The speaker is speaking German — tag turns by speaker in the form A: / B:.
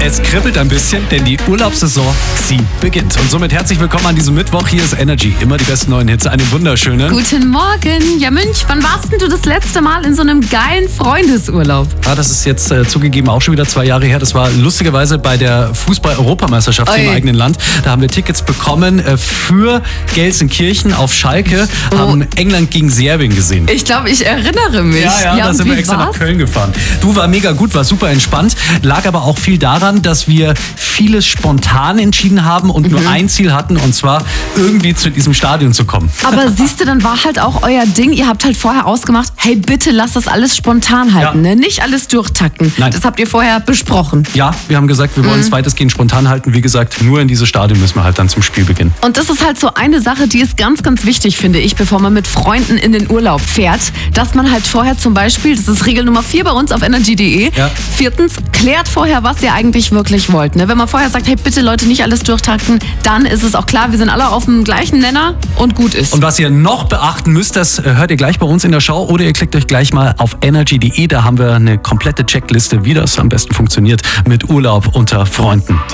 A: Es kribbelt ein bisschen, denn die Urlaubssaison, sie beginnt. Und somit herzlich willkommen an diesem Mittwoch. Hier ist Energy. Immer die besten neuen Hits. Einen wunderschönen.
B: Guten Morgen. Ja, Münch, wann warst denn du das letzte Mal in so einem geilen Freundesurlaub?
A: Das ist jetzt zugegeben auch schon wieder 2 Jahre her. Das war lustigerweise bei der Fußball-Europameisterschaft im eigenen Land. Da haben wir Tickets bekommen für Gelsenkirchen auf Schalke. Haben England gegen Serbien gesehen.
B: Ich glaube, ich erinnere mich.
A: Ja, da sind wir extra nach Köln gefahren. Du, war mega gut, war super entspannt. Lag aber auch viel daran, dass wir vieles spontan entschieden haben und nur ein Ziel hatten, und zwar irgendwie zu diesem Stadion zu kommen.
B: Aber siehst du, dann war halt auch euer Ding. Ihr habt halt vorher ausgemacht, hey, bitte lass das alles spontan halten, ne? Nicht alles durchtakten.
A: Nein.
B: Das habt ihr vorher besprochen.
A: Ja, wir haben gesagt, wir wollen es weitestgehend spontan halten. Wie gesagt, nur in dieses Stadion müssen wir halt dann zum Spiel beginnen.
B: Und das ist halt so eine Sache, die ist ganz, ganz wichtig, finde ich, bevor man mit Freunden in den Urlaub fährt, dass man halt vorher zum Beispiel, das ist Regel Nummer 4 bei uns auf energy.de, 4. klärt vorher, was ihr eigentlich wirklich wollt. Ne? Wenn man vorher sagt, hey, bitte Leute, nicht alles durchtakten, dann ist es auch klar, wir sind alle auf dem gleichen Nenner und gut ist.
A: Und was ihr noch beachten müsst, das hört ihr gleich bei uns in der Show, oder ihr klickt euch gleich mal auf energy.de, da haben wir eine komplette Checkliste, wie das am besten funktioniert mit Urlaub unter Freunden.